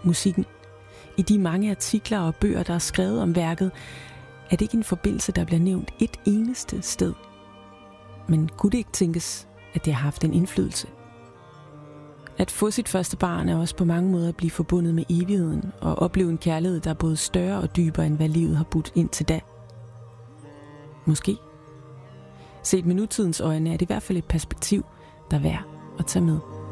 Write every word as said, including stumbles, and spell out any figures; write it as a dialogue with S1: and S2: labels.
S1: musikken. I de mange artikler og bøger, der er skrevet om værket, er det ikke en forbindelse, der bliver nævnt et eneste sted. Men kunne det ikke tænkes, at det har haft en indflydelse? At få sit første barn er også på mange måder at blive forbundet med evigheden og opleve en kærlighed, der er både større og dybere, end hvad livet har budt indtil da. Måske. Set med nutidens øjne er det i hvert fald et perspektiv, der er værd at tage med.